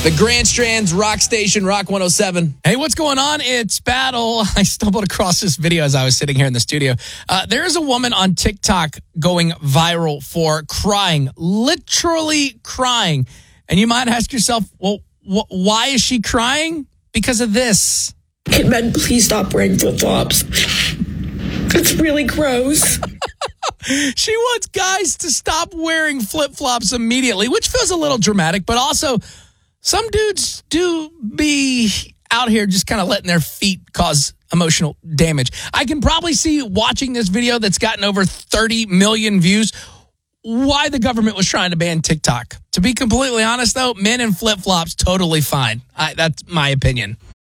The Grand Strand's Rock Station, Rock 107. Hey, what's going on? It's Battle. I stumbled across this video as I was sitting here in the studio. There is a woman on TikTok going viral for crying, literally crying. And you might ask yourself, well, why is she crying? Because of this. Hey, men, please stop wearing flip-flops. It's really gross. She wants guys to stop wearing flip-flops immediately, which feels a little dramatic, but also some dudes do be out here just kind of letting their feet cause emotional damage. I can probably see, watching this video that's gotten over 30 million views, why the government was trying to ban TikTok. To be completely honest, though, men in flip-flops, totally fine. That's my opinion.